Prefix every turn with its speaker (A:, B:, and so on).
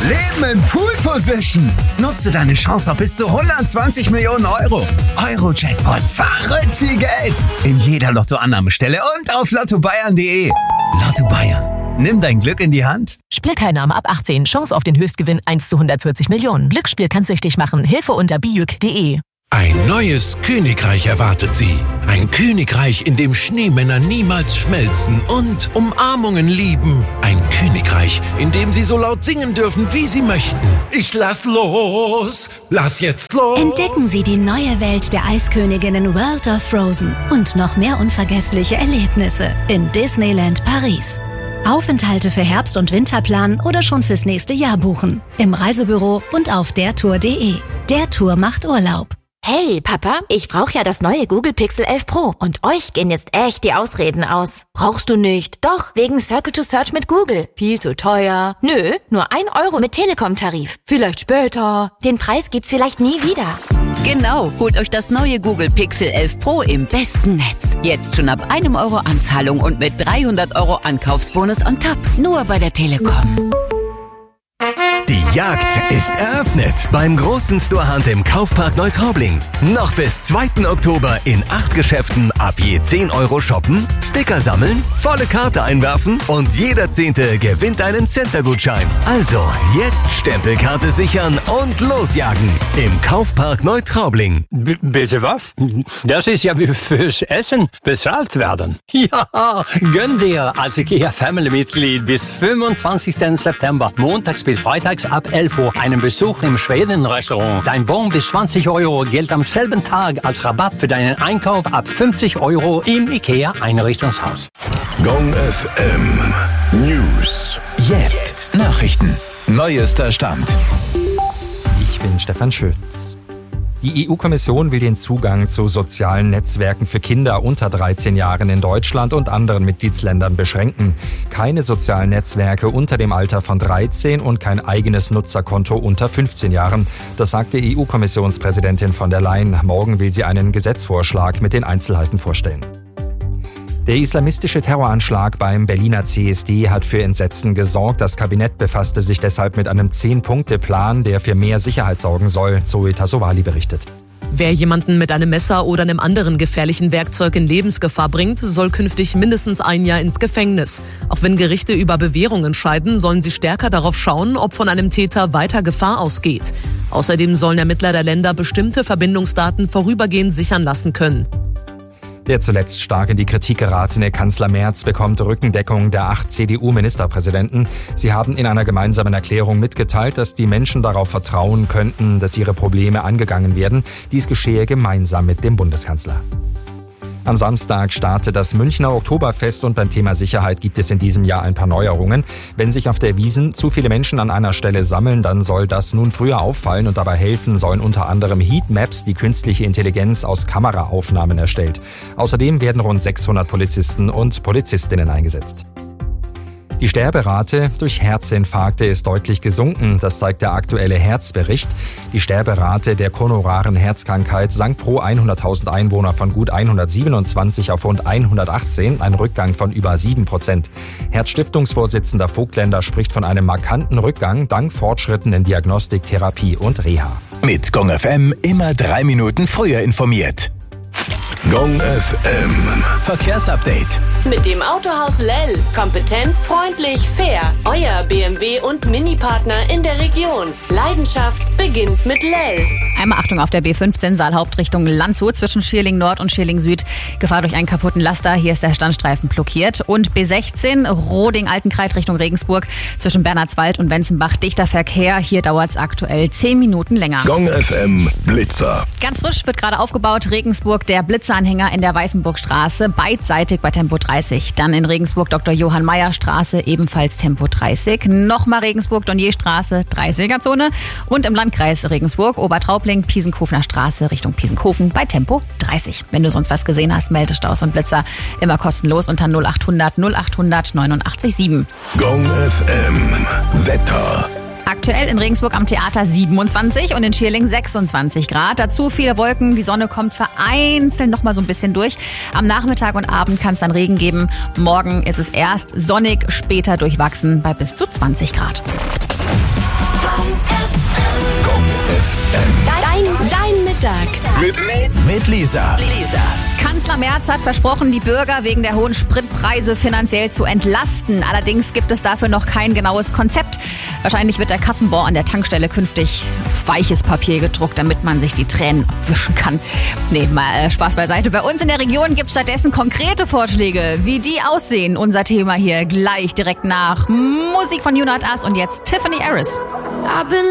A: Leben in Pool Position. Nutze deine Chance auf bis zu 120 Millionen Euro. Euro-Jackpot. Verrückt viel Geld. In jeder Lottoannahmestelle und auf lottobayern.de. Lotto Bayern. Nimm dein Glück in die Hand.
B: Spielteilnahme ab 18. Chance auf den Höchstgewinn 1 zu 140 Millionen. Glücksspiel kann süchtig machen. Hilfe unter biüc.de.
C: Ein neues Königreich erwartet Sie. Ein Königreich, in dem Schneemänner niemals schmelzen und Umarmungen lieben. Ein Königreich, in dem Sie so laut singen dürfen, wie Sie möchten. Ich lass los! Lass jetzt los!
D: Entdecken Sie die neue Welt der Eisköniginnen World of Frozen und noch mehr unvergessliche Erlebnisse in Disneyland Paris. Aufenthalte für Herbst- und Winterplan oder schon fürs nächste Jahr buchen. Im Reisebüro und auf dertour.de. Der Tour macht Urlaub.
E: Hey, Papa, ich brauche ja das neue Google Pixel 11 Pro und euch gehen jetzt echt die Ausreden aus. Brauchst du nicht? Doch, wegen Circle to Search mit Google. Viel zu teuer. Nö, nur 1 Euro mit Telekom-Tarif. Vielleicht später. Den Preis gibt's vielleicht nie wieder.
F: Genau, holt euch das neue Google Pixel 11 Pro im besten Netz. Jetzt schon ab 1 Euro Anzahlung und mit 300 Euro Ankaufsbonus on top. Nur bei der Telekom.
G: Die Jagd ist eröffnet beim großen Storehunt im Kaufpark Neutraubling. Noch bis 2. Oktober in 8 Geschäften ab je 10 Euro shoppen, Sticker sammeln, volle Karte einwerfen und jeder 10. gewinnt einen Center-Gutschein. Also jetzt Stempelkarte sichern und losjagen im Kaufpark Neutraubling.
H: Bitte was? Das ist ja wie fürs Essen bezahlt werden. Ja, gönn dir als IKEA-Family-Mitglied bis 25. September, montags bis freitags ab 11 Uhr einen Besuch im Schweden-Restaurant. Dein Bon bis 20 Euro gilt am selben Tag als Rabatt für deinen Einkauf ab 50 Euro im IKEA-Einrichtungshaus.
G: Gong FM News. Jetzt Nachrichten. Neuester Stand.
I: Ich bin Stefan Schütz. Die EU-Kommission will den Zugang zu sozialen Netzwerken für Kinder unter 13 Jahren in Deutschland und anderen Mitgliedsländern beschränken. Keine sozialen Netzwerke unter dem Alter von 13 und kein eigenes Nutzerkonto unter 15 Jahren. Das sagte EU-Kommissionspräsidentin von der Leyen. Morgen will sie einen Gesetzesvorschlag mit den Einzelheiten vorstellen. Der islamistische Terroranschlag beim Berliner CSD hat für Entsetzen gesorgt. Das Kabinett befasste sich deshalb mit einem 10-Punkte-Plan, der für mehr Sicherheit sorgen soll, Zoe Tassovali berichtet.
J: Wer jemanden mit einem Messer oder einem anderen gefährlichen Werkzeug in Lebensgefahr bringt, soll künftig mindestens 1 Jahr ins Gefängnis. Auch wenn Gerichte über Bewährung entscheiden, sollen sie stärker darauf schauen, ob von einem Täter weiter Gefahr ausgeht. Außerdem sollen Ermittler der Länder bestimmte Verbindungsdaten vorübergehend sichern lassen können.
I: Der zuletzt stark in die Kritik geratene Kanzler Merz bekommt Rückendeckung der 8 CDU-Ministerpräsidenten. Sie haben in einer gemeinsamen Erklärung mitgeteilt, dass die Menschen darauf vertrauen könnten, dass ihre Probleme angegangen werden. Dies geschehe gemeinsam mit dem Bundeskanzler. Am Samstag startet das Münchner Oktoberfest und beim Thema Sicherheit gibt es in diesem Jahr ein paar Neuerungen. Wenn sich auf der Wiesn zu viele Menschen an einer Stelle sammeln, dann soll das nun früher auffallen und dabei helfen sollen unter anderem Heatmaps, die künstliche Intelligenz aus Kameraaufnahmen erstellt. Außerdem werden rund 600 Polizisten und Polizistinnen eingesetzt. Die Sterberate durch Herzinfarkte ist deutlich gesunken, das zeigt der aktuelle Herzbericht. Die Sterberate der koronaren Herzkrankheit sank pro 100.000 Einwohner von gut 127 auf rund 118, ein Rückgang von über 7%. Herzstiftungsvorsitzender Vogtländer spricht von einem markanten Rückgang dank Fortschritten in Diagnostik, Therapie und Reha.
G: Mit Gong FM immer 3 Minuten früher informiert. Gong FM Verkehrsupdate.
K: Mit dem Autohaus Lell. Kompetent, freundlich, fair. Euer BMW- und Mini-Partner in der Region. Leidenschaft beginnt mit Lell.
L: Einmal Achtung auf der B15 Saalhauptrichtung Landshut zwischen Schierling Nord und Schierling Süd. Gefahr durch einen kaputten Laster. Hier ist der Standstreifen blockiert. Und B16 Roding-Altenkreuz Richtung Regensburg zwischen Bernhardswald und Wenzenbach. Dichter Verkehr. Hier dauert es aktuell 10 Minuten länger.
G: Gong FM Blitzer.
L: Ganz frisch wird gerade aufgebaut. Regensburg der Blitzeranhänger in der Weißenburgstraße. Beidseitig bei Tempo 30. Dann in Regensburg Dr. Johann Mayer Straße. Ebenfalls Tempo 30. Nochmal Regensburg Donnier-Straße. 30er-Zone. Und im Landkreis Regensburg Obertraubling Piesenkofener Straße Richtung Piesenkofen bei Tempo 30. Wenn du sonst was gesehen hast, melde Staus und Blitzer immer kostenlos unter 0800 0800 89 7.
G: Gong FM Wetter.
L: Aktuell in Regensburg am Theater 27 und in Schierling 26 Grad. Dazu viele Wolken, die Sonne kommt vereinzelt noch mal so ein bisschen durch. Am Nachmittag und Abend kann es dann Regen geben. Morgen ist es erst sonnig, später durchwachsen bei bis zu 20 Grad.
G: Gong FM.
K: Dein Mittag.
G: Mit Lisa.
L: Kanzler Merz hat versprochen, die Bürger wegen der hohen Spritpreise finanziell zu entlasten. Allerdings gibt es dafür noch kein genaues Konzept. Wahrscheinlich wird der Kassenbon an der Tankstelle künftig auf weiches Papier gedruckt, damit man sich die Tränen abwischen kann. Nee, mal Spaß beiseite. Bei uns in der Region gibt es stattdessen konkrete Vorschläge. Wie die aussehen, unser Thema hier gleich direkt nach Musik von You Not Us und jetzt Tiffany Harris.
M: I've been